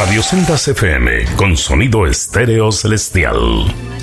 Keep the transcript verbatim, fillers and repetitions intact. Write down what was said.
Radio Sendas F M con sonido estéreo celestial.